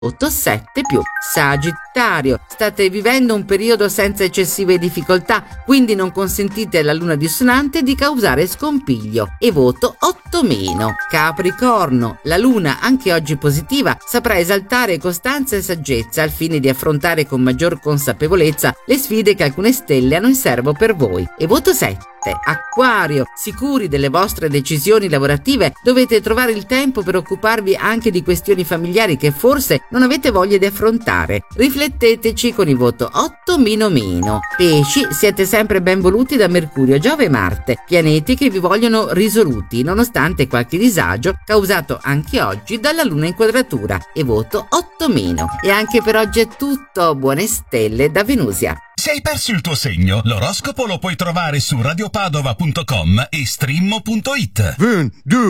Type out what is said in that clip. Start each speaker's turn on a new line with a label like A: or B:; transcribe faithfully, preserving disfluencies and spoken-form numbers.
A: voto sette più. Sagittario, state vivendo un periodo senza eccessive difficoltà, quindi non consentite alla luna dissonante di causare scompiglio, e voto otto meno. Capricorno, la luna, anche oggi positiva, saprà esaltare costanza e saggezza al fine di affrontare con maggior consapevolezza le sfide che alcune stelle hanno in serbo per voi, e voto sette. Acquario, sicuri delle vostre decisioni lavorative, dovete trovare il tempo per occuparvi anche di questioni familiari che forse non avete voglia di affrontare. Rifletteteci con il voto otto meno meno. Pesci, siete sempre ben voluti da Mercurio, Giove e Marte, pianeti che vi vogliono risoluti nonostante qualche disagio causato anche oggi dalla luna in quadratura, e voto otto meno. E anche per oggi è tutto, buone stelle da Venusia.
B: Se hai perso il tuo segno, l'oroscopo lo puoi trovare su radiopadova punto com e streammo punto it.
C: Un, due,